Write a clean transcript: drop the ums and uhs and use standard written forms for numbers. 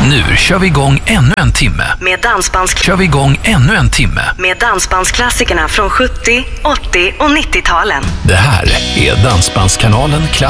Nu kör vi igång ännu en timme. Kör vi igång ännu en timme. Med dansbandsklassikerna från 70, 80 och 90-talen. Det här är Dansbandskanalen